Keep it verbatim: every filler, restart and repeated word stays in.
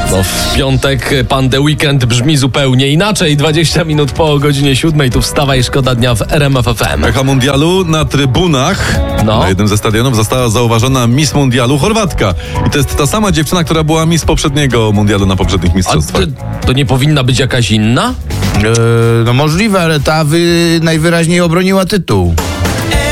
No w piątek pan The Weekend brzmi zupełnie inaczej. dwadzieścia minut po godzinie siódmej, tu wstawaj, szkoda dnia w R M F F M. Echa Mundialu na trybunach No. na jednym ze stadionów została zauważona Miss Mundialu Chorwatka. I to jest ta sama dziewczyna, która była Miss poprzedniego Mundialu na poprzednich A mistrzostwach. to, to nie powinna być jakaś inna? E, no możliwe, ale ta wy, najwyraźniej obroniła tytuł.